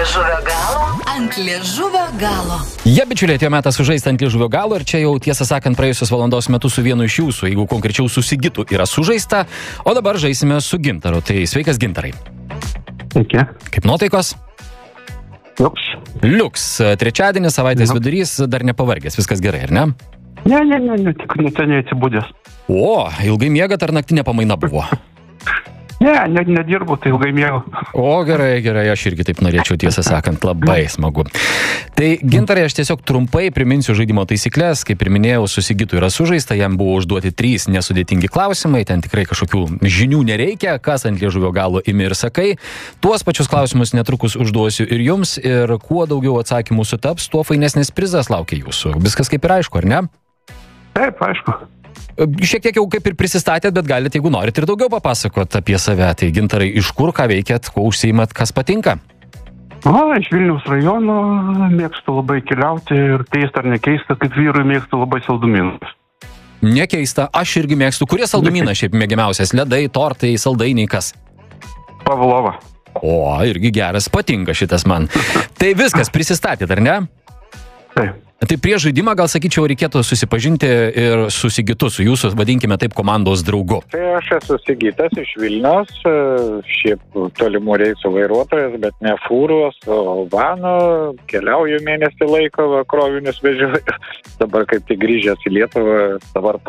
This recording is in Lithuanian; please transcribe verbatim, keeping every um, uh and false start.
liežuvio galo. Ant liežuvio galo. Jie, bičiuliai, atėjo metas sužaisti ant liežuvio galo ir čia jau, tiesą sakant, praėjusios valandos metu su vienu iš jūsų, jeigu konkrečiau su Sigitu, yra sužaista, o dabar žaisime su Gintaru. Tai sveikas, Gintarai. Sveiki. Kaip nuotaikos? Liuks. Liuks. Trečiadienis, savaitės Liuks. vidurys, dar nepavargęs, viskas gerai, ar ne? Ne, ne, ne, ne, tik neseniai atsibūdęs. O, ilgai miegat ar naktinė pamaina buvo? Ne, ne, nedirbu, tai ilgai miegu. O, gerai, gerai, aš irgi taip norėčiau, tiesą sakant, labai smagu. Tai, Gintarai, aš tiesiog trumpai priminsiu žaidimo taisyklės. Kaip ir minėjau, su Sigitu yra sužaista, jam buvo užduoti trys nesudėtingi klausimai, ten tikrai kažkokių žinių nereikia, kas ant liežuvio galo imi ir sakai. Tuos pačius klausimus netrukus užduosiu ir jums, ir kuo daugiau atsakymų sutaps, tuo fainesnis prizas laukia jūsų. Viskas kaip ir aišku, ar ne? Taip, aišku. Šiek tiek jau kaip ir prisistatėt, bet galite, jeigu norit, ir daugiau papasakot apie save. Tai, Gintarai, iš kur, ką veikėt, kuo užsiimat, kas patinka? O, iš Vilniaus rajono mėgstu labai keliauti ir keista ar nekeista, kaip vyrui mėgstu labai saldumynus. Nekeista, aš irgi mėgstu. Kurie saldumynas šiaip mėgiamiausias? Ledai, tortai, saldainiai, kas? Pavlova. O, irgi geras, patinka šitas man. Tai viskas, prisistatėt, ar ne? Taip. Tai prieš žaidimą gal sakyčiau reikėtų susipažinti ir su Sigitu, su jūsų, vadinkime taip, komandos draugu. Tai aš esu Sigitas iš Vilniaus, šiaip tolimų reisų vairuotojas, bet ne fūros, o vano, keliauju mėnesį laiko, krovinius vežioju. Dabar kaip tik grįžęs į Lietuvą, dabar